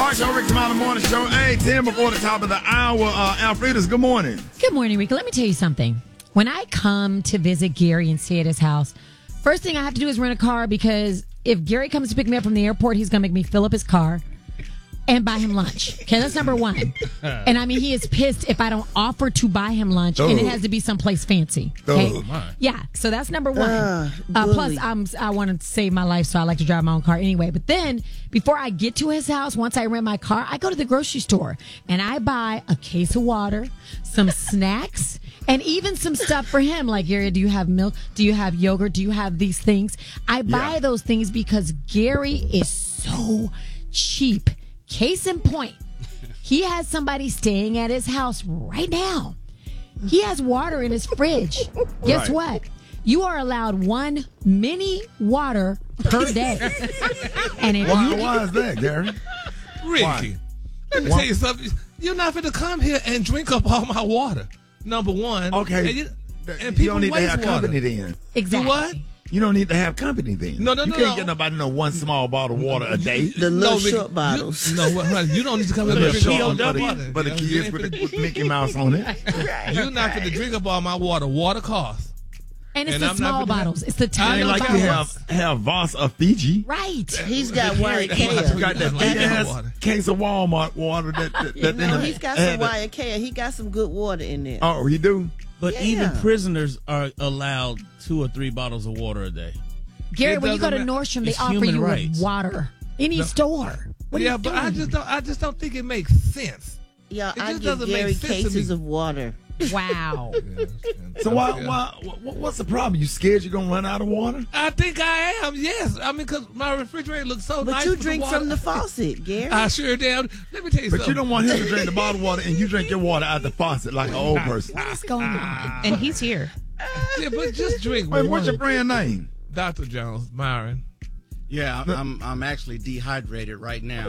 All right, y'all, Rick Smiley Morning Show. Hey, 10 before the top of the hour. Alfreda's, good morning. Good morning, Rick. Let me tell you something. When I come to visit Gary and stay at his house, first thing I have to do is rent a car because if Gary comes to pick me up from the airport, he's going to make me fill up his car and buy him lunch. Okay, that's number one. And I mean, he is pissed if I don't offer to buy him lunch, and it has to be someplace fancy. Okay, yeah. So that's number one. Plus, I want to save my life, so I like to drive my own car anyway. But then, before I get to his house, once I rent my car, I go to the grocery store and I buy a case of water, some snacks, and even some stuff for him. Like, Gary, do you have milk? Do you have yogurt? Do you have these things? I buy those things because Gary is so cheap. Case in point, he has somebody staying at his house right now. He has water in his fridge. Guess what? You are allowed one mini water per day. And if why is that, Gary? Ricky, let me tell you something. You're not going to come here and drink up all my water. Number one. Okay. And you don't need to waste have water. company then. Exactly. What? You don't need to have company then. No. You can't get nobody one small bottle of water a day. The little short bottles. You don't need to come here and drink all my water. But the kids with Mickey Mouse on it. You're not going to drink up all my water. Water costs. And it's the small bottles. It's the tiny like bottles. you have Voss or Fiji. Right. He's got Wyatt He's Kale. got that big ass case of Walmart water. He's got some Wyatt Kale. He got some good water in there. Oh, he do? But even prisoners are allowed 2 or 3 bottles of water a day. Gary, when you go to Nordstrom, they offer you with water. Any store. What are you but doing? I just don't think it makes sense. Yeah, It I just give doesn't Gary make sense to cases me. of water. Wow. So what's the problem? You scared you're going to run out of water? I think I am, yes. I mean, because my refrigerator looks so But nice. you with drink the water. from the faucet, Gary. I sure damn. Let me tell you But something. you don't want him to drink the bottled water and you drink your water out the faucet like an old person. What's going on? And he's here. Yeah, but just drink Wait, one. what's your brand name? Dr. Jones, Myron. Yeah, I'm actually dehydrated right now.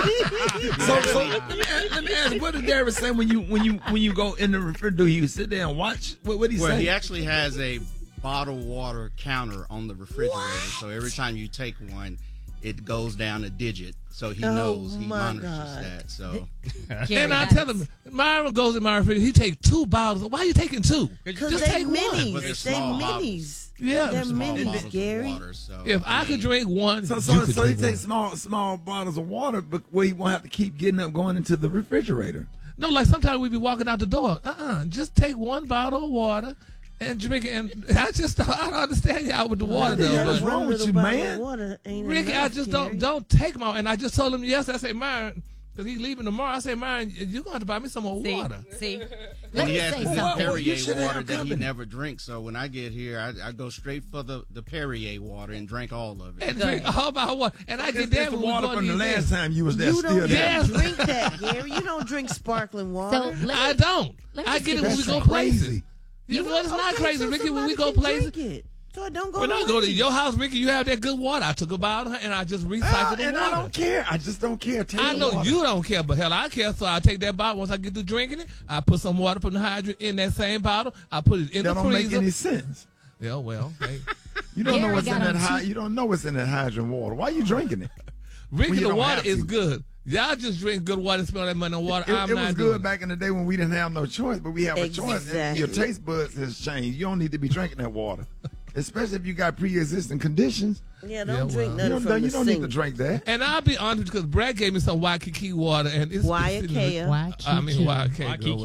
So let me ask, what did Gary say when you go in the refrigerator? Do you sit there and watch? What did he Well, say? he actually has a bottled water counter on the refrigerator. So every time you take one, it goes down a digit. So he knows, he monitors that. So And I tell him, Myron goes in my refrigerator, he takes 2 bottles. Why are you taking 2? Because Just they're take one. minis. But They're they're small minis. Yeah. They're small minis, bottles of Gary. water, so, If I could drink one, So you could he drink takes one. small bottles of water, but where he won't have to keep getting up going into the refrigerator. No, like sometimes we be walking out the door. Just take 1 bottle of water and drink it. And I don't understand y'all with the water though. What's But wrong with you, man? Ricky, I just don't take my. And I just told him yesterday. I said, Myron, because he's leaving tomorrow. I said, Myron, you're gonna have to buy me some more water. See? and Let he me has say some something. You Perrier should have water that he company. never drinks. So when I get here, I go straight for the Perrier water and drink all of it. And drink all my water. And I get It's there the when we water go from the to last time you was there You still don't there. drink that, Gary. You don't drink sparkling water. So I don't. let me I just get it get when we this go straight. places. You know, it's not crazy, so Ricky. When we somebody go can places, drink it. So I don't go when I go to waste. your house, Ricky, you have that good water. I took a bottle and I just recycled the And water. I don't care. I just don't care. Take I the know water. you don't care, but hell, I care. So I take that bottle. Once I get to drinking it, I put some water from the hydrant in that same bottle. I put it in That the don't make freezer. any sense. Yeah, well, hey. You don't know Gary what's in got that on you don't know what's in that hydrant water. Why are you drinking it? Ricky, you the don't water have is to. good. Y'all just drink good water and spend that money on water. I'm It not was doing good back in the day when we didn't have no choice, but we have a choice. Exactly. Your taste buds has changed. You don't need to be drinking that water, especially if you got pre-existing conditions. Yeah, don't drink You nothing don't, from you the don't need to sink. drink that. And I'll be honest because Brad gave me some Waikiki water and it's Wyatt Kale. I mean Waikiki.